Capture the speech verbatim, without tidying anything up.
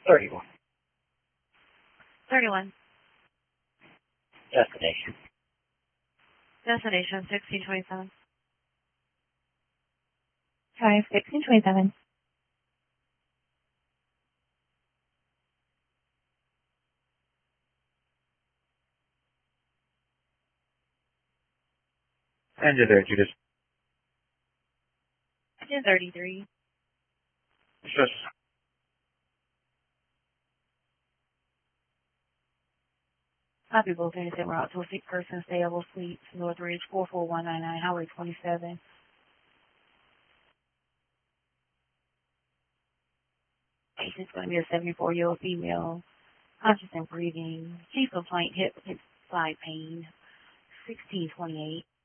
thirty-one. thirty-one. Destination. Destination sixteen twenty-seven. Five sixteen twenty-seven. And you're there, Judith. ten thirty-three. Sure. Copy both ends that route to a sick person, stayable suites, Northridge, four four one nine nine, Highway twenty-seven. Patient's going to be a seventy-four-year-old female, conscious and breathing. Chief complaint, hip, hip side pain, sixteen twenty-eight.